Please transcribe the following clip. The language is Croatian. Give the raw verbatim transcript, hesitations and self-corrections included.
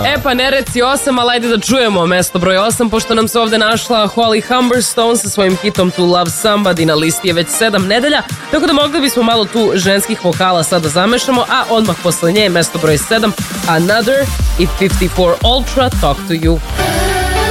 E pa ne reci osam, ali ajde da čujemo mesto broj osam, pošto nam se ovde našla Holly Humberstone sa svojim hitom To Love Somebody, na listi je već sedam nedelja, tako da mogli bismo malo tu ženskih vokala sada zamešamo, a odmah posle nje mesto broj sedam, Another i fifty-four Ultra, Talk to You.